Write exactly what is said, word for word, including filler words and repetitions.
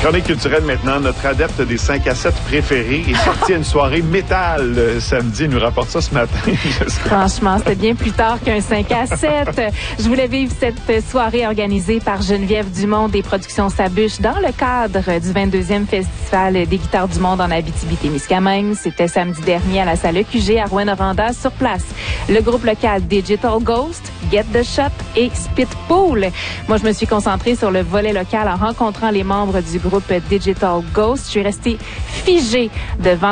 Chronique culturelle maintenant. Notre adepte des cinq à sept préférés est sorti à une soirée métal le samedi. Il nous rapporte ça ce matin. Franchement, c'était bien plus tard qu'un cinq à sept. Je voulais vivre cette soirée organisée par Geneviève Dumont des Productions Sabuche dans le cadre du vingt-deuxième Festival des guitares du monde en Abitibi-Témiscamingue. C'était samedi dernier à la salle E Q G à Rouyn-Noranda. Sur place, le groupe local Digital Ghost, Get the Shot et Spitpool. Moi, je me suis concentrée sur le volet local en rencontrant les membres du groupe Digital Ghost. Je suis restée figée devant